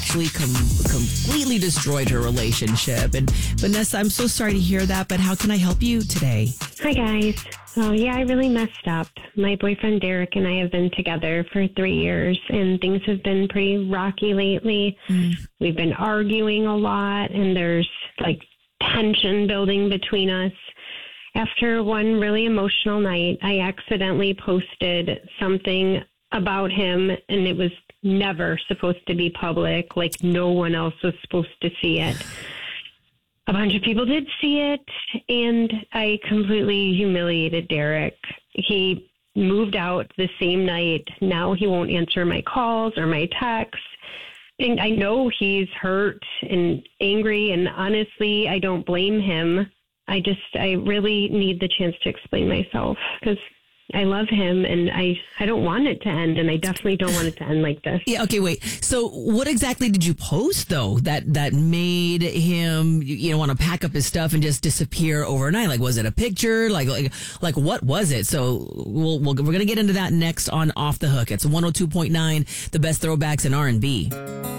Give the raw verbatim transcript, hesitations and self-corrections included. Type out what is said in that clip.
actually com- completely destroyed her relationship. And Vanessa, I'm so sorry to hear that, but how can I help you today? Hi, guys. Oh, yeah, I really messed up. My boyfriend Derek and I have been together for three years, and things have been pretty rocky lately. Mm. We've been arguing a lot, and there's like tension building between us. After one really emotional night, I accidentally posted something about him, and it was never supposed to be public. Like, no one else was supposed to see it. A bunch of people did see it, and I completely humiliated Derek. He moved out the same night. Now he won't answer my calls or my texts. And I know he's hurt and angry, and honestly, I don't blame him. I just, I really need the chance to explain myself because I love him, and I, I don't want it to end, and I definitely don't want it to end like this. Yeah, okay, wait. So what exactly did you post, though, that, that made him, you know, want to pack up his stuff and just disappear overnight? Like, was it a picture? Like, like, like what was it? So we'll, we'll, we're going to get into that next on Off the Hook. It's one oh two point nine, the best throwbacks in R and B.